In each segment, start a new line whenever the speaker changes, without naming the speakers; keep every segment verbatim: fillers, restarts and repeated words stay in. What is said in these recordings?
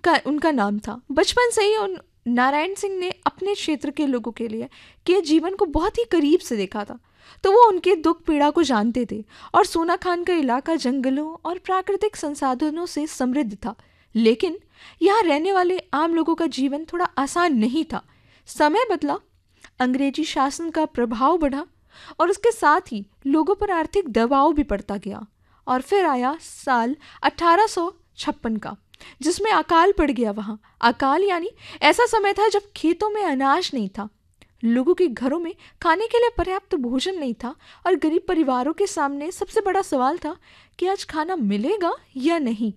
का उनका नाम था। बचपन से ही उन नारायण सिंह ने अपने क्षेत्र के लोगों के लिए के जीवन को बहुत ही करीब से देखा था, तो वो उनके दुख पीड़ा को जानते थे। और सोना खान का इलाका जंगलों और प्राकृतिक संसाधनों से समृद्ध था, लेकिन यहाँ रहने वाले आम लोगों का जीवन थोड़ा आसान नहीं था। समय बदला, अंग्रेजी शासन का प्रभाव बढ़ा और उसके साथ ही लोगों पर आर्थिक दबाव भी पड़ता गया। और फिर आया साल अठारह सौ छप्पन का, जिसमें अकाल पड़ गया। वहाँ अकाल यानी ऐसा समय था जब खेतों में अनाज नहीं था, लोगों के घरों में खाने के लिए पर्याप्त भोजन नहीं था और गरीब परिवारों के सामने सबसे बड़ा सवाल था कि आज खाना मिलेगा या नहीं।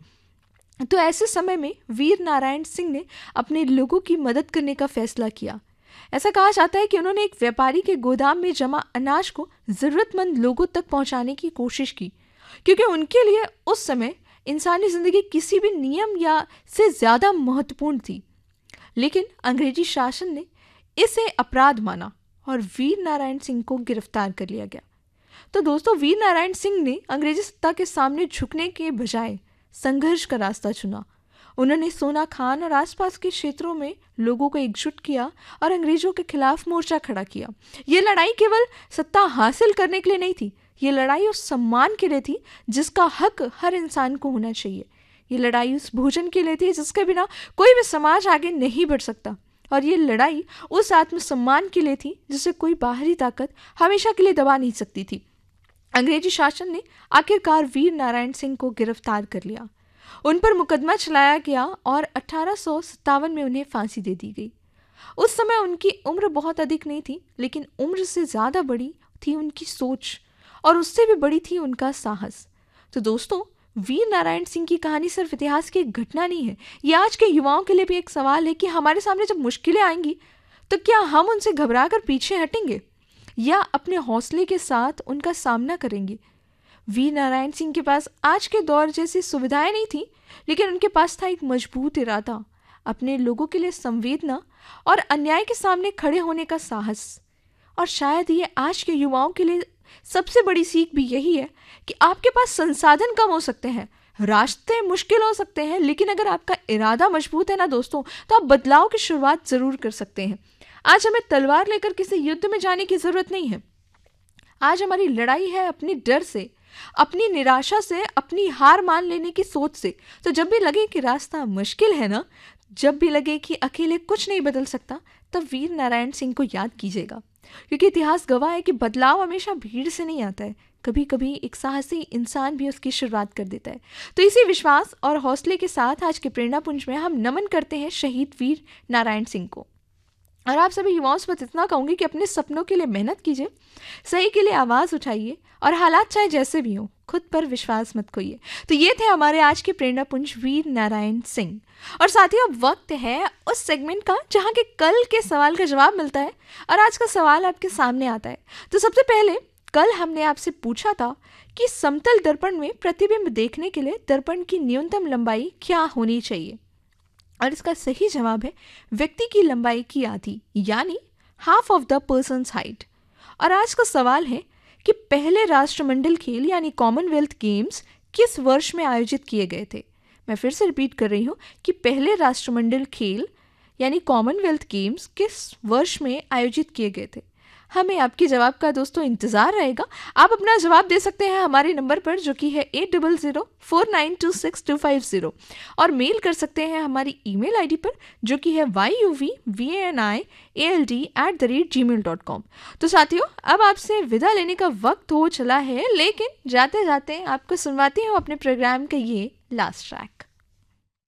तो ऐसे समय में वीर नारायण सिंह ने अपने लोगों की मदद करने का फैसला किया। ऐसा कहा जाता है कि उन्होंने एक व्यापारी के गोदाम में जमा अनाज को ज़रूरतमंद लोगों तक पहुंचाने की कोशिश की, क्योंकि उनके लिए उस समय इंसानी ज़िंदगी किसी भी नियम या से ज़्यादा महत्वपूर्ण थी। लेकिन अंग्रेजी शासन ने इसे अपराध माना और वीर नारायण सिंह को गिरफ्तार कर लिया गया। तो दोस्तों, वीर नारायण सिंह ने अंग्रेजी सत्ता के सामने झुकने के बजाय संघर्ष का रास्ता चुना। उन्होंने सोना खान और आसपास के क्षेत्रों में लोगों को एकजुट किया और अंग्रेजों के खिलाफ मोर्चा खड़ा किया। ये लड़ाई केवल सत्ता हासिल करने के लिए नहीं थी, ये लड़ाई उस सम्मान के लिए थी जिसका हक हर इंसान को होना चाहिए। ये लड़ाई उस भोजन के लिए थी जिसके बिना कोई भी समाज आगे नहीं बढ़ सकता। और ये लड़ाई उस आत्मसम्मान के लिए थी जिसे कोई बाहरी ताकत हमेशा के लिए दबा नहीं सकती थी। अंग्रेजी शासन ने आखिरकार वीर नारायण सिंह को गिरफ्तार कर लिया, उन पर मुकदमा चलाया गया और अठारह सौ सत्तावन में उन्हें फांसी दे दी गई। उस समय उनकी उम्र बहुत अधिक नहीं थी, लेकिन उम्र से ज़्यादा बड़ी थी उनकी सोच और उससे भी बड़ी थी उनका साहस। तो दोस्तों, वीर नारायण सिंह की कहानी सिर्फ इतिहास की एक घटना नहीं है, ये आज के युवाओं के लिए भी एक सवाल है कि हमारे सामने जब मुश्किलें आएंगी तो क्या हम उनसे घबरा कर पीछे हटेंगे या अपने हौसले के साथ उनका सामना करेंगे। वीर नारायण सिंह के पास आज के दौर जैसी सुविधाएं नहीं थी, लेकिन उनके पास था एक मजबूत इरादा, अपने लोगों के लिए संवेदना और अन्याय के सामने खड़े होने का साहस। और शायद ये आज के युवाओं के लिए सबसे बड़ी सीख भी यही है कि आपके पास संसाधन कम हो सकते हैं, रास्ते मुश्किल हो सकते हैं, लेकिन अगर आपका इरादा मजबूत है ना दोस्तों, तो आप बदलाव की शुरुआत जरूर कर सकते हैं। आज हमें तलवार लेकर किसी युद्ध में जाने की जरूरत नहीं है। आज हमारी लड़ाई है अपनी डर से, अपनी निराशा से, अपनी हार मान लेने की सोच से। तो जब भी लगे कि रास्ता मुश्किल है ना, जब भी लगे कि अकेले कुछ नहीं बदल सकता, तब वीर नारायण सिंह को याद कीजिएगा, क्योंकि इतिहास गवाह है कि बदलाव हमेशा भीड़ से नहीं आता है, कभी कभी एक साहसी इंसान भी उसकी शुरुआत कर देता है। तो इसी विश्वास और हौसले के साथ आज के प्रेरणा पुंज में हम नमन करते हैं शहीद वीर नारायण सिंह को। और आप सभी युवाओं से बस इतना कहूँगी कि अपने सपनों के लिए मेहनत कीजिए, सही के लिए आवाज़ उठाइए और हालात चाहे जैसे भी हों, खुद पर विश्वास मत खोइए। तो ये थे हमारे आज के प्रेरणा पुंज वीर नारायण सिंह। और साथियों, अब वक्त है उस सेगमेंट का जहाँ के कल के सवाल का जवाब मिलता है और आज का सवाल आपके सामने आता है। तो सबसे पहले, कल हमने आपसे पूछा था कि समतल दर्पण में प्रतिबिंब देखने के लिए दर्पण की न्यूनतम लंबाई क्या होनी चाहिए, और इसका सही जवाब है व्यक्ति की लंबाई की आधी, यानी half of the persons height. और आज का सवाल है कि पहले राष्ट्रमंडल खेल यानी कॉमनवेल्थ गेम्स किस वर्ष में आयोजित किए गए थे। मैं फिर से रिपीट कर रही हूँ कि पहले राष्ट्रमंडल खेल यानी कॉमनवेल्थ गेम्स किस वर्ष में आयोजित किए गए थे। हमें आपके जवाब का दोस्तों इंतज़ार रहेगा। आप अपना जवाब दे सकते हैं हमारे नंबर पर, जो कि है eight double zero four nine to six to five zero, और मेल कर सकते हैं हमारी ईमेल आईडी पर, जो कि है why you we V A N I A L D at the rate ji mail dot com. तो साथियों, अब आपसे विदा लेने का वक्त हो चला है, लेकिन जाते जाते आपको सुनवाती हूँ अपने प्रोग्राम का ये लास्ट ट्रैक।